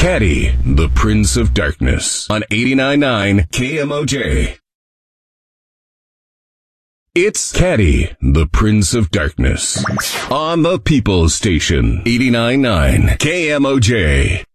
Caddy, the Prince of Darkness on 89.9 KMOJ. It's Caddy, the Prince of Darkness on the People's Station 89.9 KMOJ.